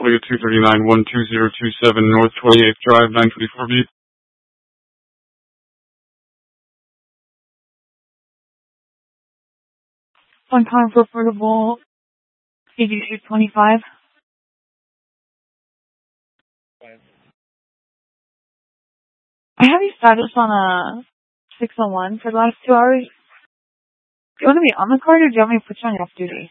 Flight 239-12027 North 28th Drive, 924 beat. One time for portable CG-225. I have you status on a 601 for the last 2 hours. Do you want to be on the card or do you want me to put you on off duty?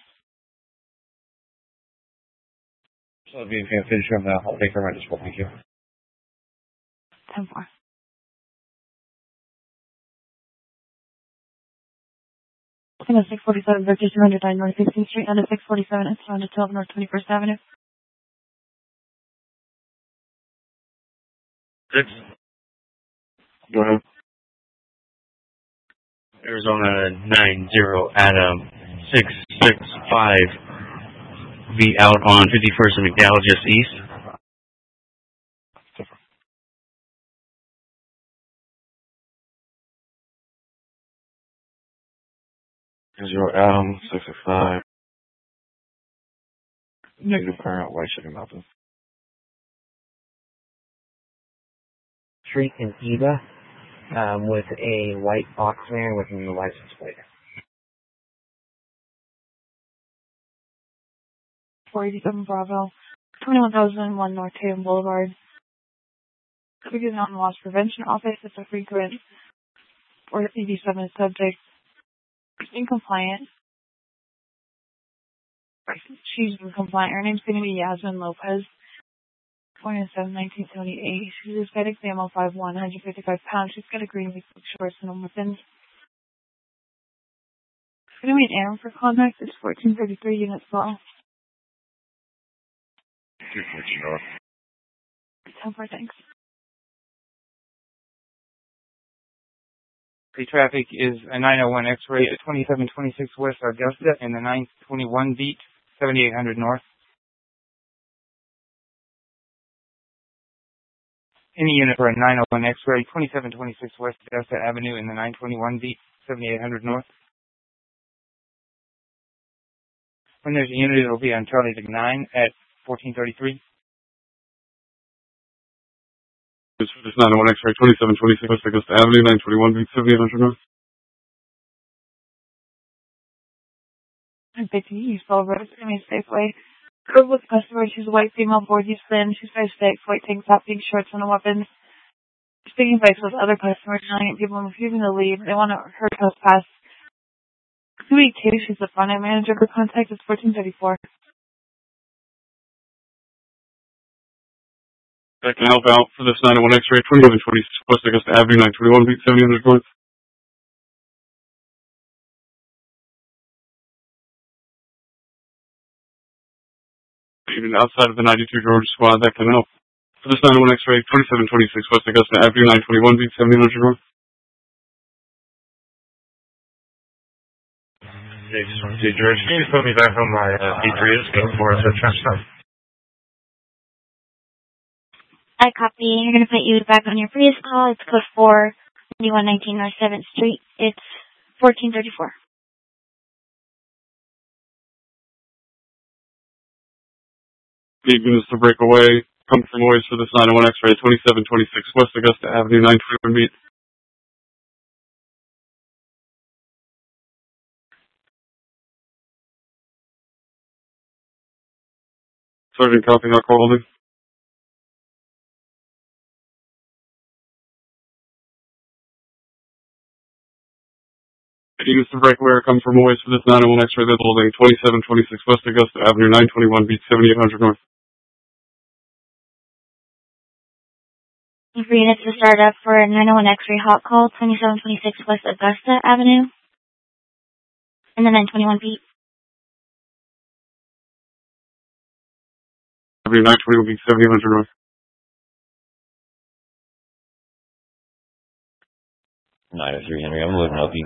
So if you can finish on that, I'll take her right as well. Thank you. 10-4. And a 647 Virgin 209 North 16th Street and a 647 and 212 North 21st Avenue. 6. Go ahead. Arizona 90 Adam 665. Be out on 51st and McDowell just east. Zero Adam 665. Negative current, White Chicken Mountain. Street in Eva with a white box van with a license plate. 487 Bravo, 21,001 North Haven Boulevard. Quigley Mountain Loss Prevention Office. It's a frequent or EV7 subject. Incompliant. She's incompliant. Her name's going to be Yasmin Lopez. 27/1978. She's a FedEx AMO 5'1", 155 pounds. She's got a green weak shorts and no weapons. It's going to be an error for contact. It's 1433 units long. 10-4, thanks. The traffic is a 901 X-ray at 2726 West Augusta and the 921 beat, 7800 North. Any unit for a 901 X-ray, 2726 West Augusta Avenue in the 921 beat, 7800 North. When there's a unit, it'll be on Charlie 9 at 1433. This 901 X-ray 2726 West Augusta Avenue, 921 beat, 7800 North. I'm picking you, spell road. It's going to be a safe way. Curb with customer. She's a white female, board use thin. She's 5'6", white tank top, pink shorts, and no weapons. Speaking bikes with other customers, yelling at people and refusing to leave. They want her trespass. Sweet K, she's the front end manager. Her contact is 1434. I can help out for this 901 X-ray 2726 West Augusta Avenue, 921 beat, 7800 North. Even outside of the 92 Georgia squad, that can help. For this 901 X-ray 2726 West Augusta Avenue, 921 beat, 7800 North. Hey, George, can you put me back on my Patriots? Go for us at Transfer. I copy. You're going to put you back on your previous call. It's code 4, 2119 North 7th Street. It's 1434. Need units to break away. Come from noise for this 901 X-ray 2726 West Augusta Avenue, 921 beat. Sergeant, copy, not call holding. Use the breakaway come from noise for this 901 X-ray that's holding 2726 West Augusta Avenue, 921 beat, 7800 North. For units to start up for 901 X-ray hot call, 2726 West Augusta Avenue, and the 921 beat. Avenue 921 beat, 7800 North. 903 Henry, I'm looking up.